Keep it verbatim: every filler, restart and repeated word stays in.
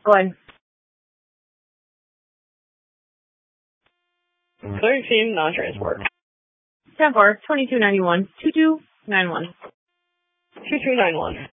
Go ahead. thirteen, non-transport. ten four, twenty-two ninety-one, two two nine one. two two nine one.